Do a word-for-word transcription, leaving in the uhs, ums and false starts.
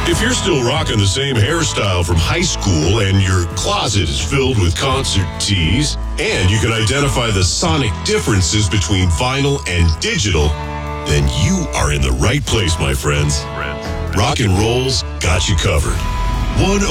If you're still rocking the same hairstyle from high school and your closet is filled with concert tees, and you can identify the sonic differences between vinyl and digital, then you are in the right place, my friends. Rock and Roll's got you covered. One